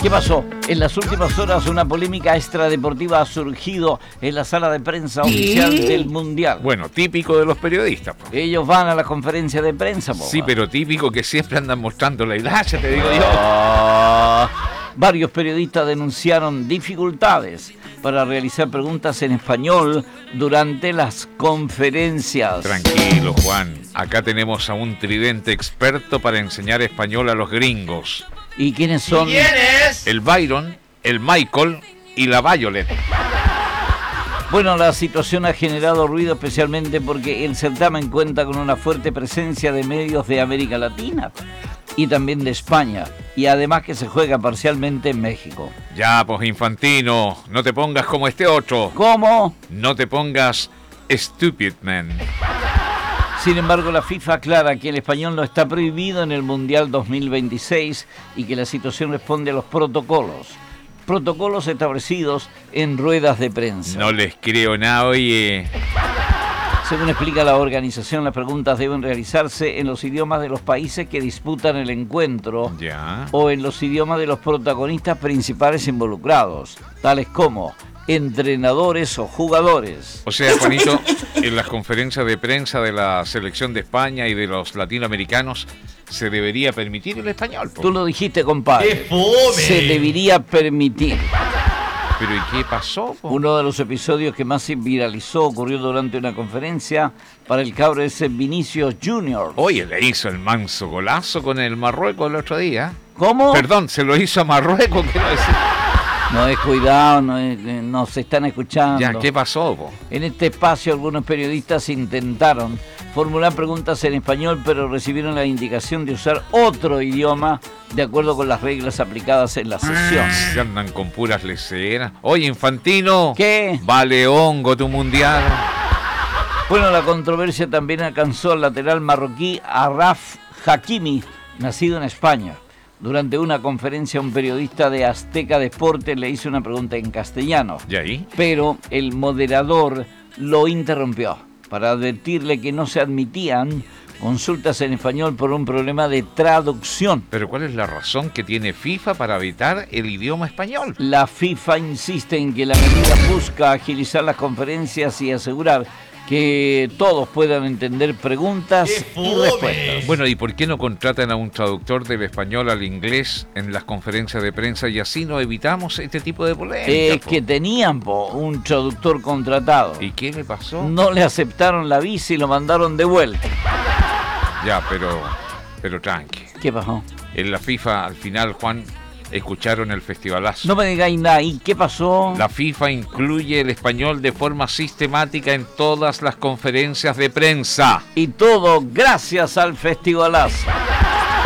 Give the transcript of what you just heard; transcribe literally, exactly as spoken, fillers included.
¿Qué pasó? En las últimas horas una polémica extradeportiva ha surgido en la sala de prensa oficial del Mundial. Bueno, típico de los periodistas, po. Ellos van a la conferencia de prensa, po. Sí, pero típico que siempre andan mostrando la hilacha, te digo yo. Oh, varios periodistas denunciaron dificultades para realizar preguntas en español durante las conferencias. Tranquilo, Juan. Acá tenemos a un tridente experto para enseñar español a los gringos. ¿Y quiénes son? ¿Quién es? El Byron, el Michael y la Violet. Bueno, la situación ha generado ruido especialmente porque el certamen cuenta con una fuerte presencia de medios de América Latina y también de España, y además que se juega parcialmente en México. Ya, pues, Infantino, no te pongas como este otro. ¿Cómo? No te pongas stupid, man. Sin embargo, la FIFA aclara que el español no está prohibido en el Mundial dos mil veintiséis y que la situación responde a los protocolos. Protocolos establecidos en ruedas de prensa. No les creo nada, oye. Según explica la organización, las preguntas deben realizarse en los idiomas de los países que disputan el encuentro Ya. o en los idiomas de los protagonistas principales involucrados, tales como entrenadores o jugadores. O sea, Juanito, en las conferencias de prensa de la selección de España y de los latinoamericanos se debería permitir el español, po. Tú lo dijiste, compadre. ¡Qué fome! Se debería permitir. Pero ¿y qué pasó, po? Uno de los episodios que más se viralizó ocurrió durante una conferencia para el cabro ese Vinicius Junior. Oye, le hizo el manso golazo con el Marruecos el otro día. ¿Cómo? Perdón, se lo hizo a Marruecos, quiero decir. No es cuidado, no, es, no se están escuchando. Ya, ¿qué pasó, po? En este espacio algunos periodistas intentaron formular preguntas en español, pero recibieron la indicación de usar otro idioma de acuerdo con las reglas aplicadas en la sesión. Se andan con puras leceras. Oye, Infantino. ¿Qué? Vale hongo tu mundial. Bueno, la controversia también alcanzó al lateral marroquí Achraf Hakimi, nacido en España. Durante una conferencia, un periodista de Azteca Deportes le hizo una pregunta en castellano. ¿Y ahí? Pero el moderador lo interrumpió para advertirle que no se admitían consultas en español por un problema de traducción. ¿Pero cuál es la razón que tiene FIFA para evitar el idioma español? La FIFA insiste en que la medida busca agilizar las conferencias y asegurar que todos puedan entender preguntas y respuestas. Bueno, ¿y por qué no contratan a un traductor del español al inglés en las conferencias de prensa y así no evitamos este tipo de polémicas? Es po? que tenían po, un traductor contratado. ¿Y qué le pasó? No le aceptaron la visa y lo mandaron de vuelta. Ya, pero, pero tranqui. ¿Qué pasó? En la FIFA, al final, Juan, escucharon el festivalazo. No me digáis nada. ¿Y qué pasó? La FIFA incluye el español de forma sistemática en todas las conferencias de prensa. Y todo gracias al festivalazo.